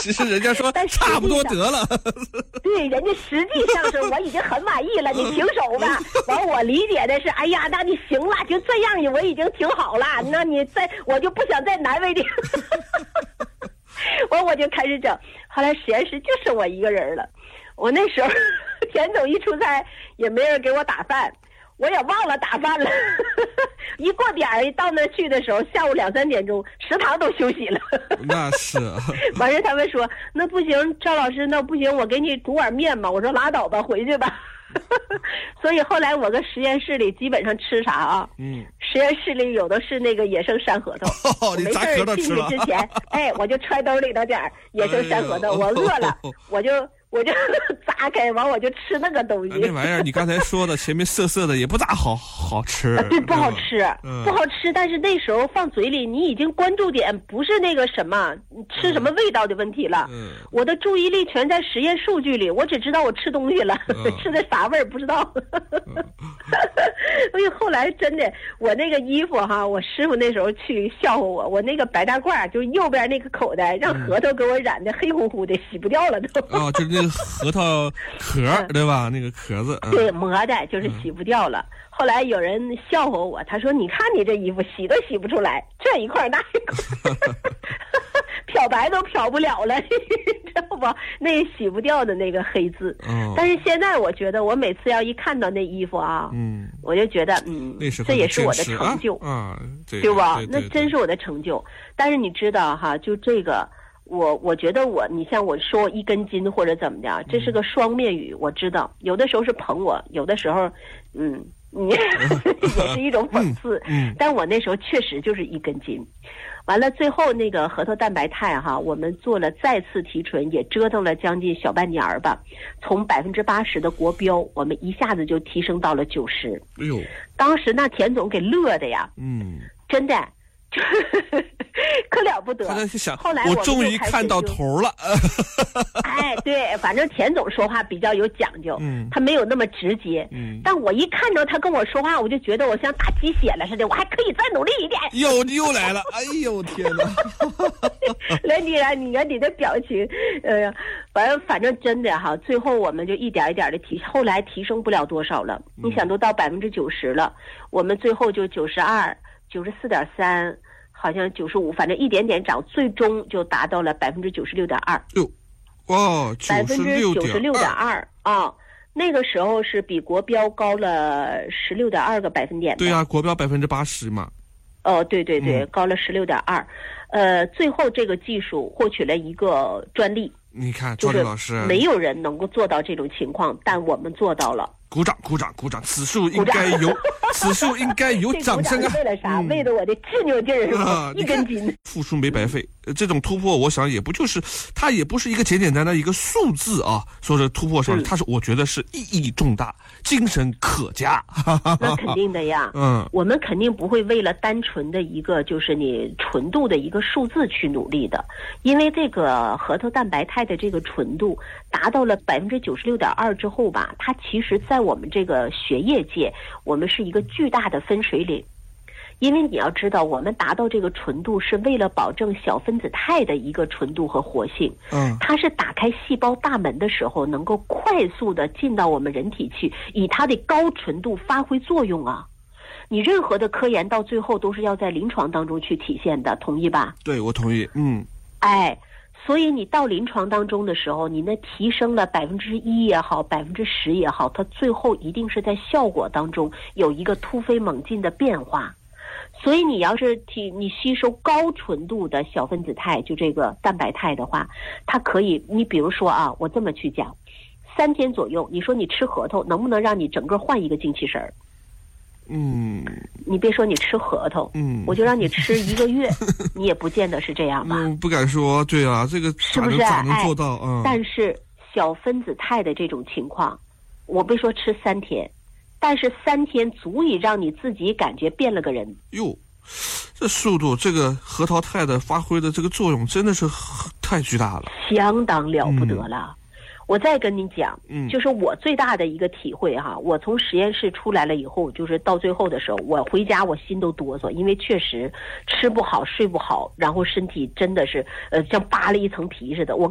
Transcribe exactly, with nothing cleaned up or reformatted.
其实人家说差不多得了。 对，人家实际上是我已经很满意了，你停手吧。完，我理解的是，哎呀，那你行了，就这样，我已经挺好了。那你再，我就不想再难为你。完，我就开始整。后来实验室就剩我一个人了。我那时候田总一出差，也没人给我打饭。我也忘了打饭了，一过点儿到那去的时候，下午两三点钟，食堂都休息了。 那是。 完事他们说那不行，赵老师那不行，我给你煮碗面吧。我说拉倒吧，回去吧。所以后来我搁实验室里基本上吃啥啊？嗯，实验室里有的是那个野生山核桃。 哦，你砸核桃吃了？ 进去之前，哎，我就揣兜里头点儿野生山核桃。哎、我饿了，我就。我就砸开，完我就吃那个东西。 那玩意儿，你刚才说的前面涩涩的，也不咋好好吃。 对，不好吃，嗯、不好吃。但是那时候放嘴里，你已经关注点不是那个什么吃什么味道的问题了。嗯、我的注意力全在实验数据里，我只知道我吃东西了，嗯、吃的啥味儿不知道。嗯、所以后来真的，我那个衣服哈，我师傅那时候去笑话我，我那个白大褂就右边那个口袋，让核桃给我染的黑乎乎的，洗不掉了都。 哦，就是那。核桃壳对吧？那个壳子、嗯、 对磨的，就是洗不掉了。嗯、后来有人笑话我，他说：“你看你这衣服洗都洗不出来，这一块那一块，漂白都漂不了了，你知道不？那洗不掉的那个黑字。哦”但是现在我觉得，我每次要一看到那衣服啊，嗯，我就觉得，嗯，这也是我的成就啊，啊对, 对吧？对对对那真是我的成就。但是你知道哈，就这个。我我觉得我，你像我说一根筋或者怎么的，这是个双面语。我知道，有的时候是捧我，有的时候，嗯，你也是一种讽刺。嗯嗯、但我那时候确实就是一根筋。完了，最后那个核桃蛋白肽哈，我们做了再次提纯，也折腾了将近小半年儿吧。从百分之八十的国标，我们一下子就提升到了九十。哎呦！当时那田总给乐的呀，嗯，真的。可了不得！ 他在想， 后来我终于看到头了。 哎，对，反正田总说话比较有讲究，嗯，他没有那么直接，嗯，但我一看着他跟我说话，我就觉得我像打鸡血了似的，我还可以再努力一点。 又又来了，哎呦天哪！ 来，你来，你看你的表情，呃，反正反正真的哈，最后我们就一点一点的提，后来提升不了多少了。嗯、你想都到百分之九十了，我们最后就九十二。九十四点三，好像九十五，反正一点点涨，最终就达到了百分之九十六点二。 哟，哦， 百分之九十六点二啊，那个时候是比国标高了十六点二个百分点的。 对啊，国标百分之八十嘛。 哦，对对对，嗯、高了十六点二，呃，最后这个技术获取了一个专利。 你看，赵丽老师， 没有人能够做到这种情况，但我们做到了。 鼓掌，鼓掌，鼓掌！此处应该有，此处应该有掌声啊！ 为了啥？嗯、为了我的执拗劲儿是吧？啊、一根筋， 付出没白费。这种突破，我想也不就是，它也不是一个简简单单一个数字啊。说是突破上，它是我觉得是意义重大，精神可嘉。 那肯定的呀，嗯，我们肯定不会为了单纯的一个就是你纯度的一个数字去努力的，因为这个核桃蛋白肽的这个纯度达到了百分之九十六点二之后吧，它其实在我们这个血液界，我们是一个巨大的分水岭。因为你要知道，我们达到这个纯度是为了保证小分子肽的一个纯度和活性。嗯，它是打开细胞大门的时候，能够快速的进到我们人体去，以它的高纯度发挥作用啊。你任何的科研到最后都是要在临床当中去体现的，同意吧？ 对，我同意。嗯， 哎。所以你到临床当中的时候，你那提升了百分之一也好，百分之十也好，它最后一定是在效果当中有一个突飞猛进的变化。所以你要是提你吸收高纯度的小分子肽，就这个蛋白肽的话，它可以，你比如说啊，我这么去讲，三天左右，你说你吃核桃能不能让你整个换一个精气神儿？嗯，你别说你吃核桃，嗯，我就让你吃一个月，你也不见得是这样吧？ 嗯，不敢说，对啊，这个是不是咋能做到？嗯， 但是小分子肽的这种情况，我别说吃三天，但是三天足以让你自己感觉变了个人。 哟，这速度，这个核桃肽的发挥的这个作用真的是太巨大了， 相当了不得了。嗯，我再跟你讲，嗯，就是我最大的一个体会哈，我从实验室出来了以后，就是到最后的时候，我回家我心都哆嗦，因为确实吃不好睡不好，然后身体真的是呃像扒了一层皮似的。我